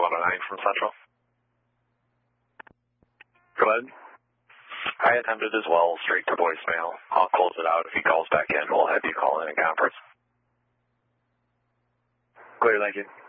3109 from Central. Go ahead. I attempted as well, straight to voicemail. I'll close it out. If he calls back in, we'll have you call in conference. Clear, thank you.